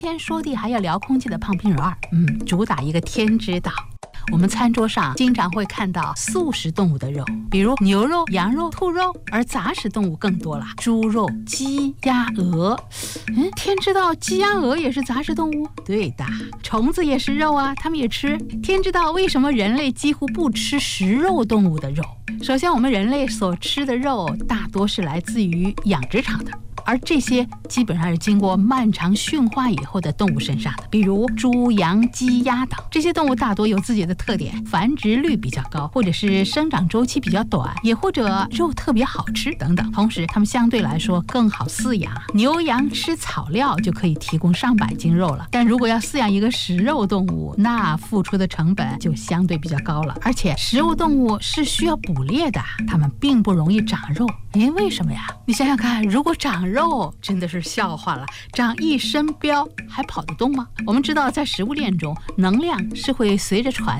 天说地还要聊空气的胖pin肉2，主打一个天之道。我们餐桌上经常会看到素食动物的肉，比如牛肉、羊肉、兔肉，而杂食动物更多了，猪肉、鸡、鸭、鹅。天知道鸡、鸭、鹅也是杂食动物？对的，虫子也是肉啊，它们也吃。天知道为什么人类几乎不吃食肉动物的肉？首先，我们人类所吃的肉大多是来自于养殖场的，而这些基本上是经过漫长驯化以后的动物身上的，比如猪、羊、鸡、鸭等。这些动物大多有自己的特点，繁殖率比较高，或者是生长周期比较短，也或者肉特别好吃等等。同时，它们相对来说更好饲养。牛羊吃草料就可以提供上百斤肉了，但如果要饲养一个食肉动物，那付出的成本就相对比较高了。而且，食肉动物是需要捕猎的，它们并不容易长肉。为什么呀？你想想看，如果长肉真的是笑话了，长一身膘还跑得动吗？我们知道在食物链中，能量是会随着传